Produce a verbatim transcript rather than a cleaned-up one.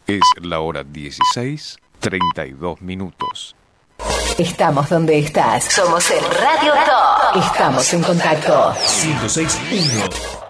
Es la hora dieciséis, treinta y dos minutos. Estamos donde estás. Somos el Radio Top. Estamos en contacto. ciento seis punto uno